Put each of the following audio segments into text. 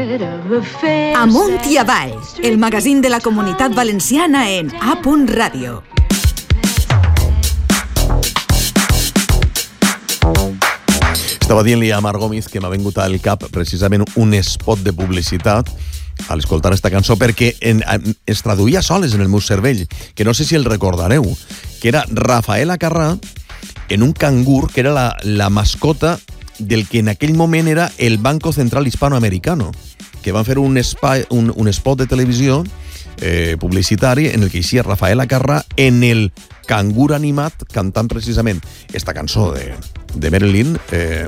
Amunt i avall, el magazín de la Comunitat Valenciana en A. Ràdio. Estava dient-li a Marc Gómez que m'ha vingut al cap precisament un spot de publicitat a l'escoltar esta cançó perquè es traduïa soles en el meu cervell, que no sé si el recordareu, que era Rafael Acarrà en un cangur que era la mascota del que en aquell moment era el Banco Central Hispanoamericano, que van fer un spot de televisió publicitari en el que hi Rafael Acarrà en el cangur animat cantant precisament esta cançó de Marilyn,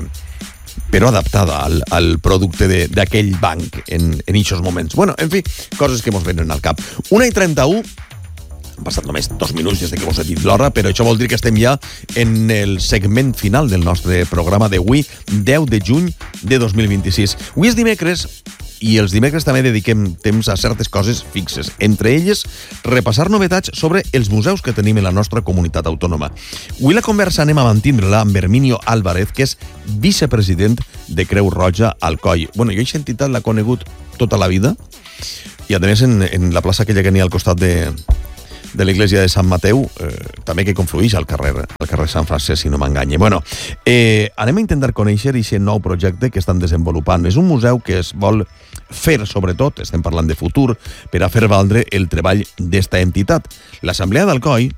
però adaptada al producte d'aquell banc en aquests moments. Bueno, en fi, coses que mos venen al cap. 1:31, han passat només 2 minuts des que vos he dit l'hora, però això vol dir que estem ja en el segment final del nostre programa d'avui, 10 de juny de 2026. Avui és dimecres, i els dimecres també dediquem temps a certes coses fixes. Entre elles, repassar novetats sobre els museus que tenim en la nostra comunitat autònoma. Avui la conversa anem a mantindre-la amb Herminio Álvarez, que és vicepresident de Creu Roja Alcoi. Bueno, jo aquesta entitat l'he conegut tota la vida, i a més en la plaça aquella que n'hi ha al costat de l'església de Sant Mateu, també que confluïx al carrer Sant Francesc, si no m'enganye. Bueno, anem a intentar conèixer aquest nou projecte que estan desenvolupant. És un museu que es vol fer, sobretot, estem parlant de futur, per a fer valdre el treball d'esta entitat. L'Assemblea d'Alcoi,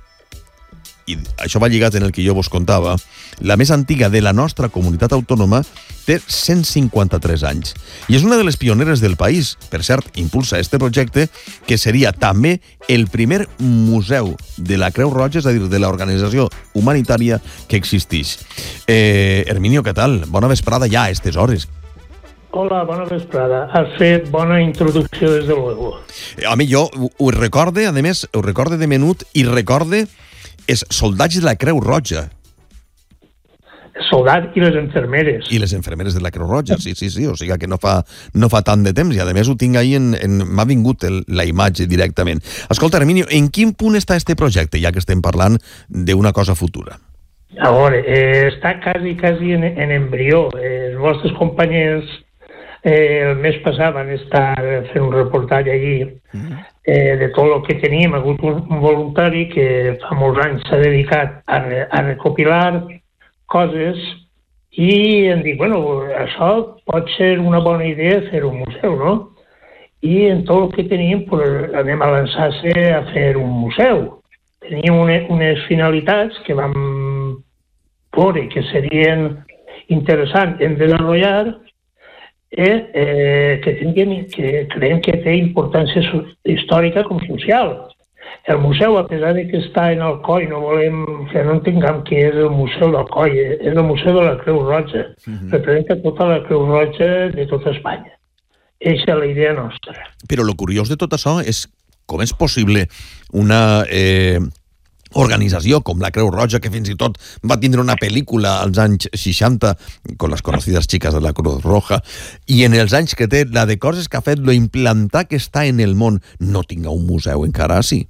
i això va lligat en el que jo vos contava, la més antiga de la nostra comunitat autònoma, té 153 anys. I és una de les pioneres del país. Per cert, impulsa este projecte, que seria també el primer museu de la Creu Roja, és a dir, de l'organització humanitària que existeix. Herminio, què tal? Bona vesprada ja a aquestes hores. Hola, bona vesprada. Has fet bona introducció, des de luego. Home, jo ho recorde, a més, ho recorde de menut i recorde els soldats de la Creu Roja. Soldats i les infermeres. I les infermeres de la Creu Roja, sí. O sigui que no fa tant de temps, i a més ho tinc ahí, m'ha vingut la imatge directament. Escolta, Herminio, en quin punt està este projecte, ja que estem parlant d'una cosa futura? A veure, està quasi en embrió. Els vostres companys el mes passat van estar fent un reportatge allí de tot el que teníem. Ha hagut un voluntari que fa molts anys s'ha dedicat a recopilar coses i em dic, bueno, això pot ser una bona idea fer un museu, no? I en tot el que teníem anem a lançar-se a fer un museu. Teníem unes finalitats que vam veure que serien interessants en desenvolupar, que creiem que té importància històrica com social. El museu, a pesar de que està en Alcoi, no volem que no entenguem que és el museu d'Alcoi, és el museu de la Creu Roja. Representa tota la Creu Roja de tota Espanya. Eixa és la idea nostra. Però el curiós de tot això és com és possible una organització com la Creu Roja, que fins i tot va tindre una pel·lícula als anys 60 con les conocidas chicas de la Cruz Roja, i en els anys que té, la de coses que ha fet, lo implantar que està en el món, no tinga un museu encara així.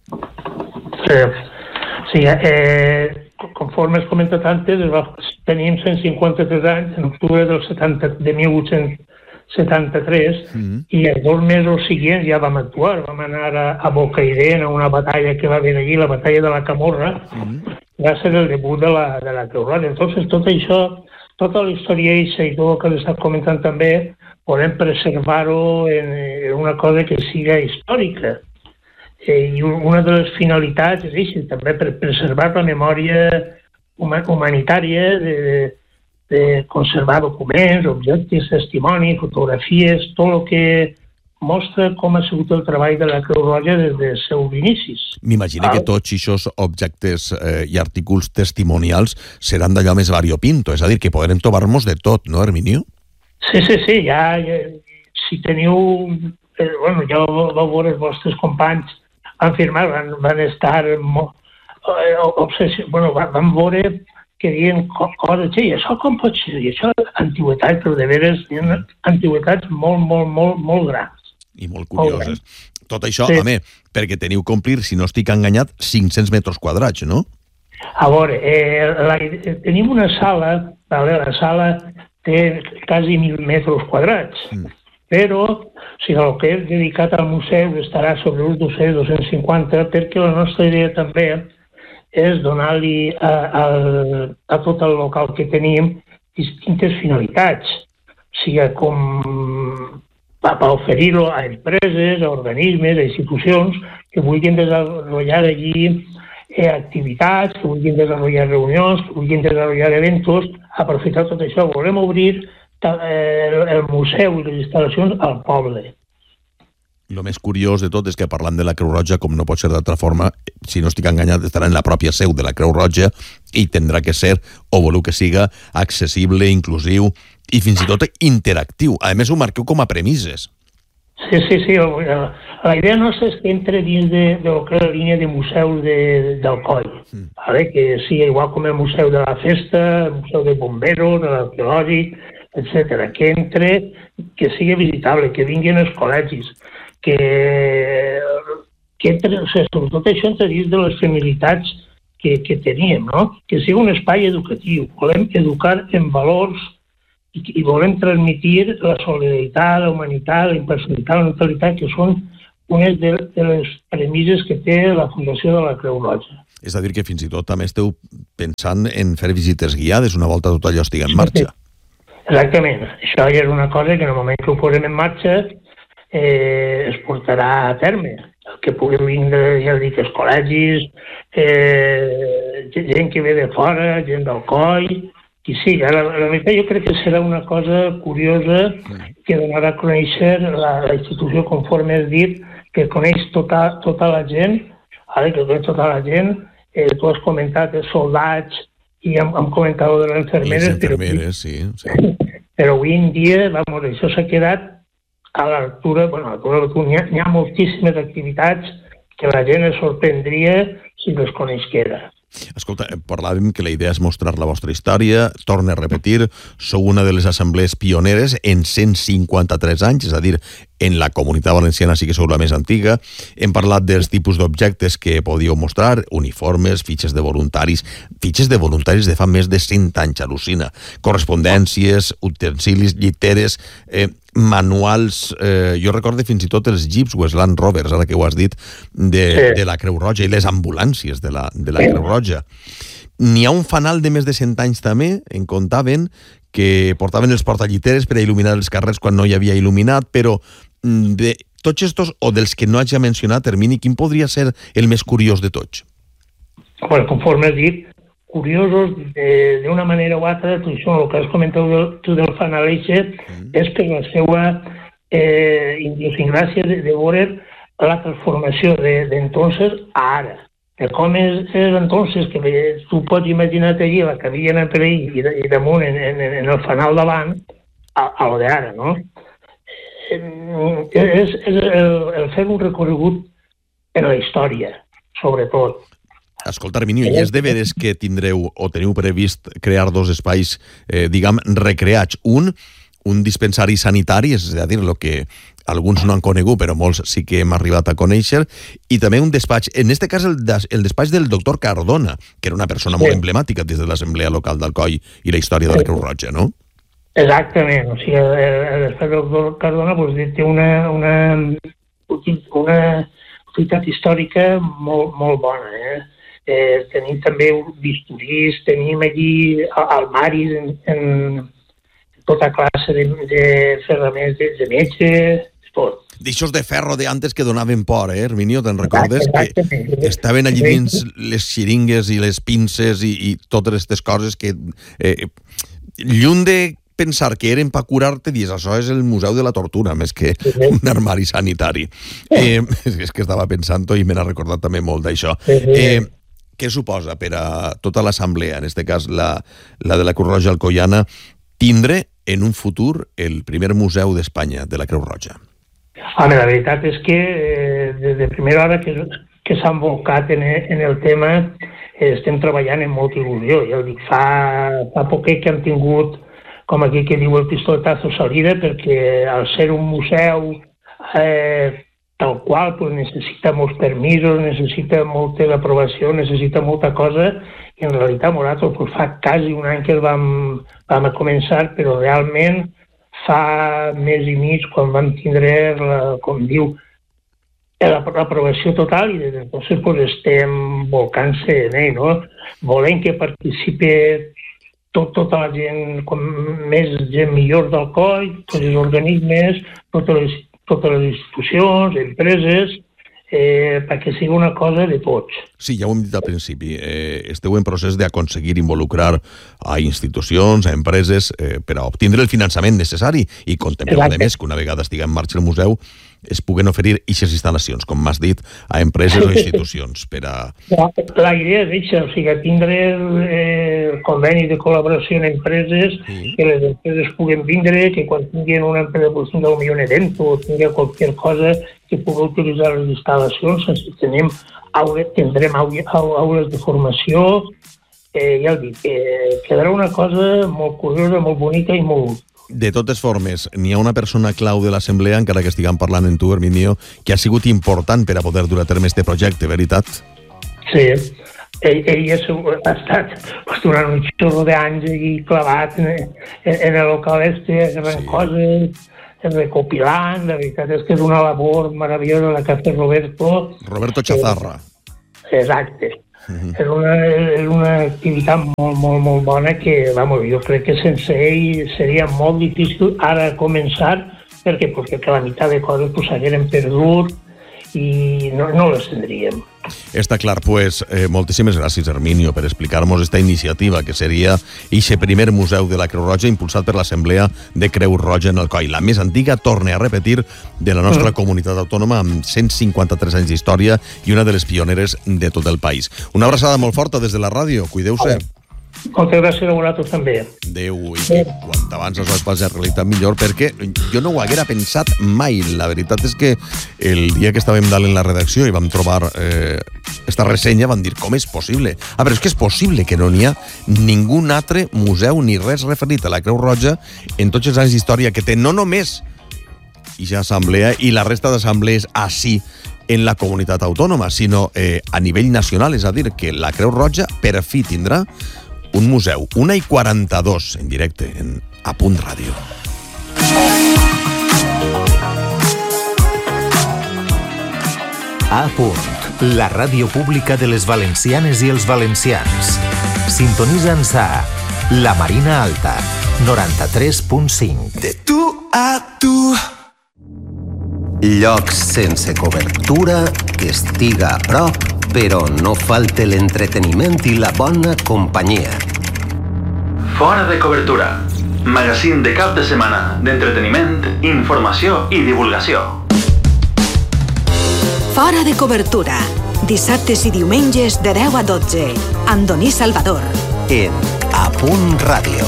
Sí, conforme has comentat antes, tenim 153 anys, en octubre de 1873, i els 2 mesos següents ja vam actuar. Vam anar a Bocairent, a una batalla que va haver allí, la batalla de la Camorra, va ser el debut de la Creu Roja. Entonces, tot això, tota la història i tot el que l'he estat comentant també, podem preservar-ho en una cosa que siga històrica. I una de les finalitats és això, també per preservar la memòria humanitària, de conservar documents, objectes, testimonis, fotografies, tot el que mostra com ha sigut el treball de la Creu Roja des dels seus inicis. M'imagino que tots aquests objectes i artículs testimonials seran d'allò més variopinto, és a dir, que podrem trobar-nos de tot, no, Herminio? Sí, ja, si teniu... Bueno, ja vau veure els vostres companys van firmar, van estar obsessionats, bueno, van veure que diuen coses, i això com pot ser? I això, antiguitats, però de veres, antiguitats molt grans. I molt curioses. Tot això, home, perquè teniu que omplir, si no estic enganyat, 500 metres quadrats, no? A veure, tenim una sala, la sala té quasi 1.000 metres quadrats. però el que és dedicat al museu estarà sobre uns 200-250, perquè la nostra idea també és donar-li a tot el local que tenim distintes finalitats, sigui com per oferir-lo a empreses, a organismes, a institucions que vulguin desenvolupar allí activitats, que vulguin desenvolupar reunions, que vulguin desenvolupar eventos, aprofitar tot això. Volem obrir el museu i les instal·lacions al poble. El més curiós de tot és que parlant de la Creu Roja, com no pot ser d'altra forma, si no estic enganyat, estarà en la pròpia seu de la Creu Roja i tindrà que ser, o voleu que siga, accessible, inclusiu i fins i tot interactiu. A més, ho marqueu com a premisses. Sí. La idea nostra és que entre dins de lo que és la línia de museus d'Alcoi, que sigui igual com el Museu de la Festa, el Museu de Bomberos, l'Arqueològic, etc. Que entre, que sigui visitable, que vinguin els col·legis, que entre, sobretot això entre dins de les finalitats que teníem, no? Que sigui un espai educatiu. Volem educar en valors i volem transmitir la solidaritat, la humanitat, la impersonalitat, la neutralitat, que són unes de les premisses que té la Fundació de la Creu Roja. És a dir, que fins i tot també esteu pensant en fer visites guiades una volta tot allò estigui en marxa. Exactament. Això ja és una cosa que en el moment que ho posem en marxa es portarà a terme. El que pugui vindre, ja dic, els col·legis, gent que ve de fora, gent d'Alcoi, qui sigui. La veritat, jo crec que serà una cosa curiosa que donarà a conèixer la institució, conforme has dit, que coneix tota la gent, que coneix tota la gent. Tu has comentat els soldats i hem comentat de les infermeres. Les infermeres, sí. Però avui en dia, això s'ha quedat a l'altura, n'hi ha moltíssimes activitats que la gent es sorprendria si les coneixera. Escolta, parlàvem que la idea és mostrar la vostra història, torna a repetir, sou una de les assemblees pioneres en 153 anys, és a dir, en la Comunitat Valenciana sí que sou la més antiga. Hem parlat dels tipus d'objectes que podíeu mostrar, uniformes, fitxes de voluntaris de fa més de 100 anys, al·lucina, correspondències, utensilis, lliteres, manuals, jo recordo fins i tot els jeeps o els Land Rovers, ara que ho has dit, de la Creu Roja, i les ambulàncies de la Creu Roja. N'hi ha un fanal de més de 100 anys també, en contaven, que portaven els portalliteres per a il·luminar els carrers quan no hi havia il·luminat, però de tots estos, o dels que no hagi mencionat, Hermini, quin podria ser el més curiós de tots? Conforme has dit, curiosos d'una manera o altra, el que has comentat tu del fanaleixe, és per la seva idiosincràsia de veure la transformació d'entonces a ara. De com és entonces, que tu pots imaginar allí la que havien per ahí i damunt en el fanal davant, a lo d'ara, no? És el fer un recorregut en la història, sobretot. Escolta, Herminio, i és de veres que tindreu o teniu previst crear dos espais, diguem, recreats. Un dispensari sanitari, és a dir, el que alguns no han conegut, però molts sí que hem arribat a conèixer, i també un despatx, en aquest cas el despatx del doctor Cardona, que era una persona molt emblemàtica des de l'Assemblea Local d'Alcoi i la història de la Creu Roja, no? Exactament, o sigui, el despatx del doctor Cardona té una utilitat històrica molt bona, tenim també bisturís, tenim allí armaris en tota classe de ferraments de metge, tot. D'aixòs de ferro d'antes que donaven por, Herminio, te'n recordes? Que estaven allí dins les xiringues i les pinces i totes aquestes coses que, lluny de pensar que eren per curar-te, dius, això és el Museu de la Tortura, més que un armari sanitari. És que estava pensant-ho i me n'ha recordat també molt d'això. Què suposa per a tota l'assemblea, en aquest cas la de la Creu Roja alcoiana, tindre en un futur el primer museu d'Espanya de la Creu Roja? Home, la veritat és que des de primera hora que s'han volcat en el tema estem treballant amb molta il·lusió. Ja ho dic, fa poquet que hem tingut, com aquí que diu el pistoletazo, salida, perquè al ser un museu tal qual necessita molts permisos, necessita molta aprovació, necessita molta cosa, i en realitat nosaltres fa quasi un any que el vam començar, però realment fa mes i mig, quan vam tindre, com diu, l'aprovació total, i des d'entonces pues, estem volcant-se en ell, no? Volem que participe tota la gent, com més gent millor del coll, tots els organismes, totes les institucions, empreses, perquè sigui una cosa de tots. Sí, ja ho hem dit al principi. Esteu en procés d'aconseguir involucrar a institucions, a empreses, per a obtindre el finançament necessari i contempleu, a més, que una vegada estigui en marxa el museu es puguen oferir aquestes instal·lacions, com m'has dit, a empreses o institucions per a... La idea és això, o sigui, tindre el conveni de col·laboració en empreses, que les empreses puguen vindre, que quan tinguin una empresa, potser un evento o tingui qualsevol cosa, que pugui utilitzar les instal·lacions, tindrem aules de formació, ja ho dic, quedarà una cosa molt curiosa, molt bonica i molt... De totes formes, n'hi ha una persona clau de l'Assemblea, encara que estiguem parlant en tu, Herminio, que ha sigut important per a poder dur a terme este projecte, veritat? Sí, ell ha estat durant un xorro d'anys aquí clavat en el local agregant coses, recopilant, la veritat és que és una labor meravellosa la que ha fet Roberto Chazarra. Exacte. És una activitat molt bona que, jo crec que sense ell seria molt difícil ara començar, perquè la meitat de coses s'hagueren perdut i no les tindríem. Està clar, pues, moltíssimes gràcies, Herminio, per explicar-nos esta iniciativa, que seria eixe primer museu de la Creu Roja impulsat per l'Assemblea de Creu Roja en Alcoi, la més antiga, torne a repetir, de la nostra comunitat autònoma, amb 153 anys d'història i una de les pioneres de tot el país. Una abraçada molt forta des de la ràdio, cuideu-se. Moltes gràcies a vosaltres també. Adéu, i quan abans es va passar realitat millor, perquè jo no ho haguera pensat mai. La veritat és que el dia que estàvem dalt en la redacció i vam trobar esta ressenya, vam dir, com és possible? Però és que és possible que no n'hi ha ningú altre museu ni res referit a la Creu Roja en tots els anys d'història que té, no només ixa assemblea i la resta d'assemblees així en la comunitat autònoma, sinó a nivell nacional, és a dir, que la Creu Roja per fi tindrà un museu, 1:42 en directe en A Punt Ràdio. A Punt, la ràdio pública de les valencianes i els valencians. Sintonitza'ns a La Marina Alta, 93.5. De tu a tu. Llocs sense cobertura, que estiga a prop, però no falte l'entreteniment i la bona companyia. Fora de cobertura. Magazín de cap de setmana d'entreteniment, informació i divulgació. Fora de cobertura. Dissabtes i diumenges de 10 a 12. Amb Doní Salvador. En A Punt Ràdio.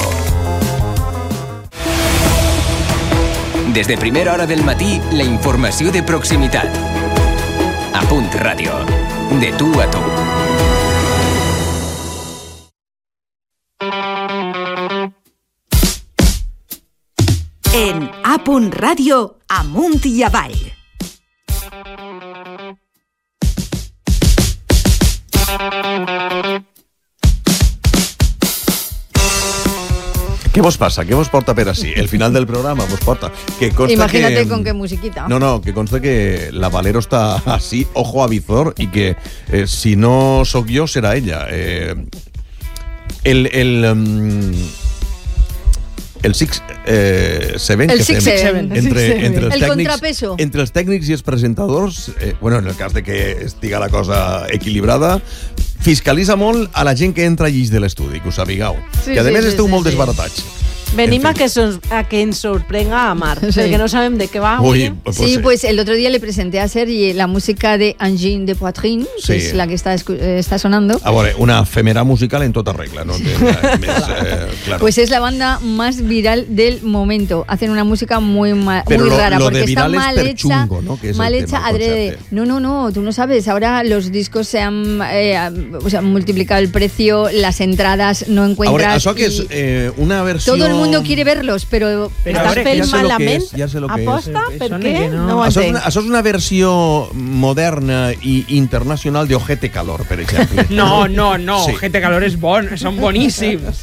Des de primera hora del matí, la informació de proximitat. A Punt Ràdio. De tu a tu. En A Punt Ràdio, amunt i avall. ¿Qué vos pasa? ¿Qué vos porta per así? El final del programa vos porta. Que consta imagínate que, con qué musiquita. No, que consta que la Valero está así, ojo a visor, y que si no soc yo, será ella. El Six Seven que fem entre els tècnics, entre els tècnics i els presentadors, bueno, en el cas de que estiga la cosa equilibrada, fiscalitza molt a la gent que entra allí de l'estudi, que ho sabigueu. Que a més esteu molt desbaratats. Venim a que ens sorprenga a Mar, perquè no sabem de què va. Sí, pues el otro día le presenté a Sergi la música de Angine de Poitrine, que es la que está sonando. A ver, una efemera musical en toda regla, ¿no? Claro. Pues es la banda más viral del momento. Hacen una música muy rara, porque está mal hecha, chungo, ¿no? Mal hecha adrede. No, tú no sabes. Ahora los discos se han multiplicado el precio, las entradas no encuentran. Ahora, eso que es una versión... Todo el mundo quiere verlos, però Estàs fent malament? Ja sé lo que és. Aposta? Per què? no. No ho entenc. Això és una versió moderna i internacional de Ojete Calor, per exemple. No, Sí. Ojete Calor es bon, son bonísimos.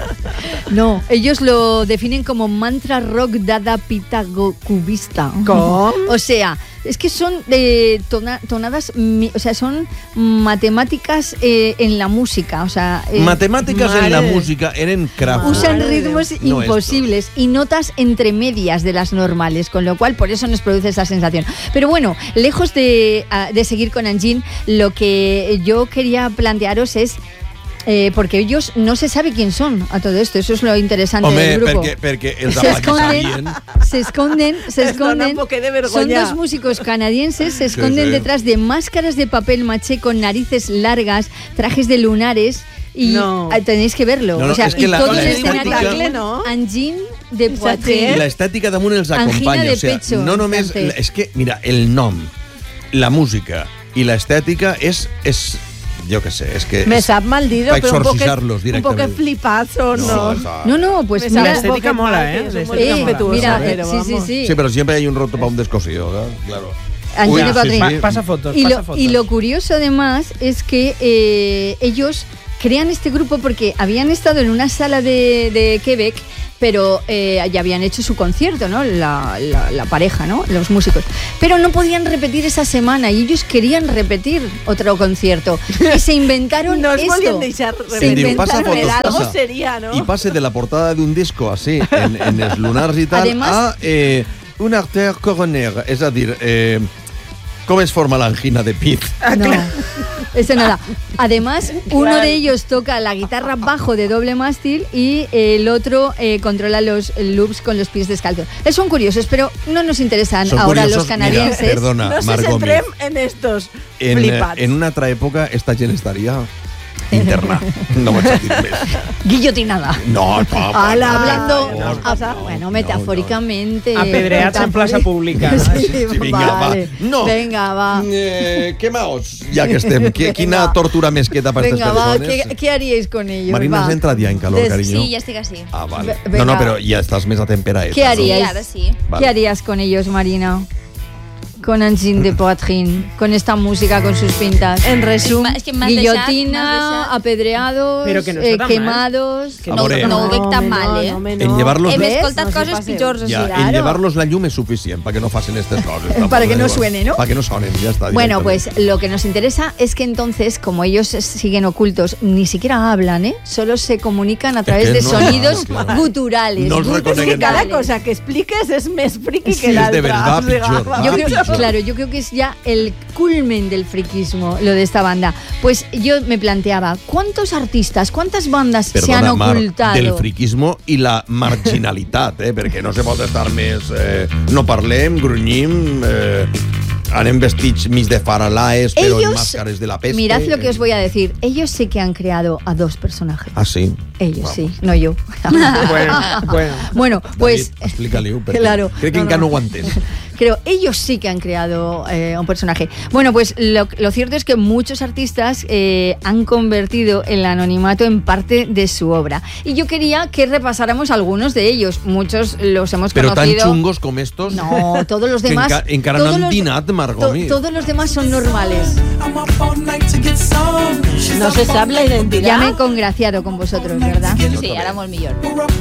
No, ellos lo definen como mantra rock dada pitagocubista. ¿Cómo? O sea, es que son tonadas, o sea, son matemáticas en la música, o sea... Matemáticas en la música eren Kraftwerk. Usan ritmos imposibles y notas entre medias de las normales, con lo cual por eso nos produce esa sensación. Pero bueno, lejos de seguir con Engine, lo que yo quería plantearos es porque ellos no se sabe quién son a todo esto, eso es lo interesante del grupo. Perquè els apanyisarien. Se esconden, son dos músicos canadienses, se esconden detrás de máscaras de papel maché con narices largas, trajes de lunares y tenéis que verlo. No, o sea, és que y todo el estètica, escenario, Engine de Poitiers. I l'estètica damunt els acompanya. De o sea, pecho, no només... És que, mira, el nom, la música i l'estètica és yo qué sé, es que... Me sap mal dicho, pero un poco flipazo, ¿no? No, pues mira... La estética mola, ¿eh? Mira, sí. Sí, pero siempre hay un roto para un descosido, claro. Pasa fotos, y lo curioso además es que ellos crean este grupo porque habían estado en una sala de Quebec, pero ya habían hecho su concierto, ¿no? La pareja, ¿no? Los músicos. Pero no podían repetir esa semana y ellos querían repetir otro concierto. Y se inventaron esto. Se inventaron algo sería, ¿no? Y pase de la portada de un disco así, en els lunars y tal, además, a un artère coroner. Es decir, ¿cómo es forma la angina de Pit? No. Eso nada. Además, uno de ellos toca la guitarra bajo de doble mástil y el otro controla los loops con los pies descalzos. Son curiosos, pero no nos interesan ahora los canadienses. Mira, perdona, no se centrem en estos flipats. En una altra època, esta gent estaria interna. No vaig a dir més. Guillotinada. No, hablando, bueno, metafóricamente. Apedreats en plaça pública. Sí, vinga, vale. va. No. Venga, va. Què más? Ja que estem. Quina tortura més queda per aquestes persones? Venga, ¿qué haríais con ellos? Marina, has entrat ja en calor, cariño? Sí, ja estic així. Ah, vale. No, però ja estàs més atemperaeta. ¿Qué haríais? Sí, ara sí. Vale. ¿Qué harías con ellos, Marina? Con Engine de Poitrine, con esta música, con sus pintas. En resumen, es que guillotina, apedreados, pero que no està tan quemados. No ho veig tan mal, eh? En llevarlos... Hem escoltat coses pitjors. Ja, en llevarlos la llum és suficient para que no facin estas cosas. Para que no suene, ¿no? Para que no sonen, ya está. Bueno, pues lo que nos interesa es que entonces, como ellos siguen ocultos, ni siquiera hablan, ¿eh? Solo se comunican a través de sonidos guturales. No els reconeguen. Cada cosa que expliques és més friki que l'altra. És de verdad pitjor. Yo creo que es ya el culmen del friquismo, lo de esta banda. Pues yo me planteaba, ¿cuántos artistas, cuántas bandas se han ocultado? Del friquismo i la marginalitat, perquè no se pot estar més... no parlem, grunyim... anem vestits mig de faralaes, pero en máscaras de la peste. Mirad lo que os voy a decir. Ellos sí que han creado a dos personajes. Ah, sí? Ellos sí, no yo. Bueno, pues... David, explícale-ho, perquè claro, crec que encara no ho entens. Creo, ellos sí que han creado un personaje. Bueno, pues lo cierto es que muchos artistas han convertido el anonimato en parte de su obra. Y yo quería que repasáramos algunos de ellos. Muchos los hemos conocido. ¿Pero tan chungos como estos? No, todos los demás... encara no han dinat, Margomi. Todos los demás son normales. No se sabe la identidad. Ya me he congraciado con vosotros, ¿verdad? Sí, ara molt millor.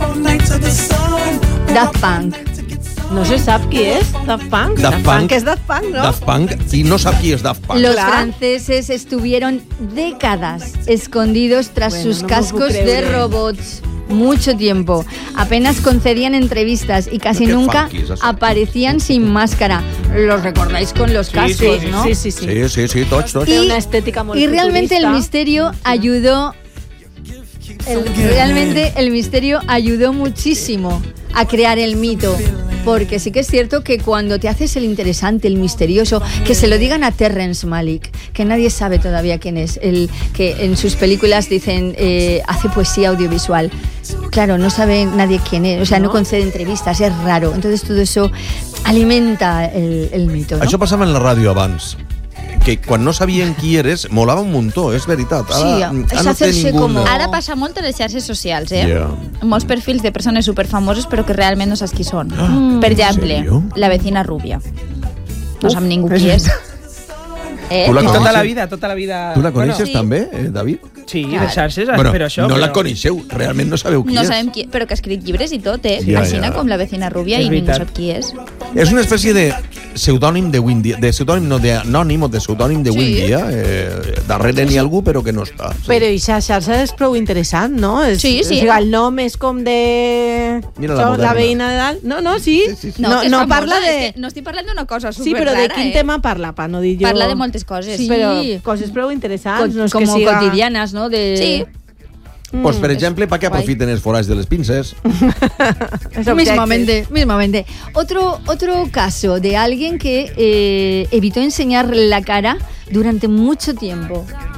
Daft Punk. No se sap qui és Daft Punk. Daft Punk és Daft Punk, ¿no? Daft Punk, y no sap qui és Daft Punk. Los franceses estuvieron décadas escondidos tras sus cascos de robots. Mucho tiempo. Apenas concedían entrevistas y casi nunca aparecían sin máscara. Los recordáis con los cascos, ¿no? Sí, tots. Una estética muy y realmente el misterio ayudó... Realmente el misterio ayudó muchísimo a crear el mito. Porque sí que es cierto que cuando te haces el interesante, el misterioso, que se lo digan a Terrence Malick, que nadie sabe todavía quién es, el que en sus películas dicen hace poesía audiovisual. Claro, no sabe nadie quién es, o sea, no concede entrevistas, es raro. Entonces todo eso alimenta el mito, ¿no? Això passava en la ràdio abans. que quan no sabien qui eres, molava un muntó, és veritat. Ara, és no té ningú... Ara passa molt a les xarxes socials, Yeah. Molts perfils de persones superfamoses però que realment no saps qui són. Per exemple, la vecina rubia. No sap ningú qui és. Tu la Tota la coneixes? vida... Tu la coneixes també, David? Sí, de xarxes, Bueno, però això... no la coneixeu, realment no sabeu qui No és. sabem qui, però que ha escrit llibres i tot, Ja, Així ja. com la vecina rubia És i ningú veritat. sap qui és. És una espècie de pseudònim de Windy, de pseudònim, no, d'anònim o de pseudònim de Windy, darrere n'hi ha algú però que no està. Però aquesta xarxa és prou interessant, no? Sí. O sigui, el nom és com de... Mira la moderna. La veïna de dalt. No, sí. No, que és no famosa, parla de... és que no estic parlant d'una cosa Sí, superrara, però de quin tema parla, pa no dir jo... Parla de moltes coses. Sí. Però coses prou interessants. No és como que siga... cotidianas, ¿no? Sí. Pues, per exemple, para que aprofiten els forats de les pinces. Mismamente. Otro caso de alguien que evitó enseñar la cara durante mucho tiempo.